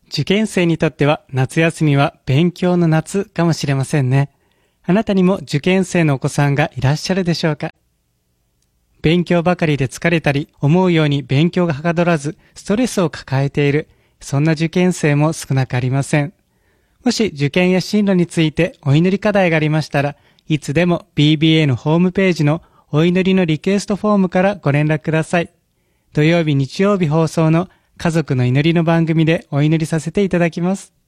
受験生にとっては夏休みは勉強の夏かもしれませんね。あなたにも受験生のお子さんがいらっしゃるでしょうか。勉強ばかりで疲れたり、思うように勉強がはかどらず、ストレスを抱えている、そんな受験生も少なくありません。もし受験や進路についてお祈り課題がありましたら、いつでも BBA のホームページのお祈りのリクエストフォームからご連絡ください。土曜日、日曜日放送の家族の祈りの番組でお祈りさせていただきます。